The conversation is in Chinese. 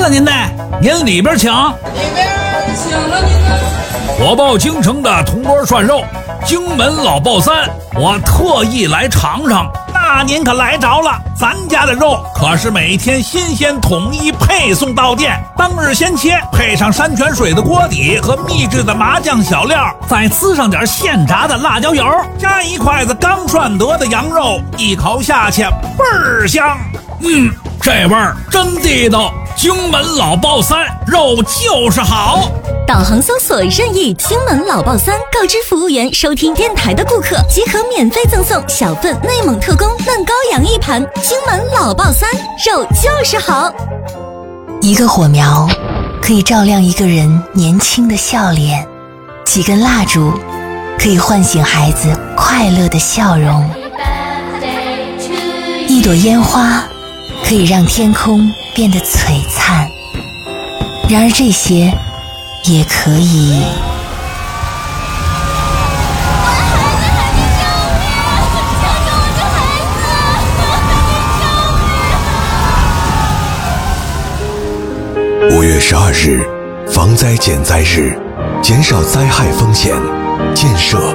了您呢，您里边请。 里边请了您呢。 我报京城的铜锅涮肉，荆门老爆三，我特意来尝尝。那您可来着了，咱家的肉可是每天新鲜统一配送到店，当日先切，配上山泉水的锅底和秘制的麻酱小料，再滋上点现炸的辣椒油，加一筷子刚涮得的羊肉，一口下去倍儿香。这味儿真地道，荆门老爆三，肉就是好。 导航搜索任意荆门老爆三，告知服务员收听电台的顾客即可免费赠送小份内蒙特供嫩羔羊一盘。荆门老爆三，肉就是好。 一个火苗可以照亮一个人年轻的笑脸，几根蜡烛可以唤醒孩子快乐的笑容，一朵烟花可以让天空变得璀璨。然而这些也可以 5月12日，防灾减灾日，减少灾害风险，建设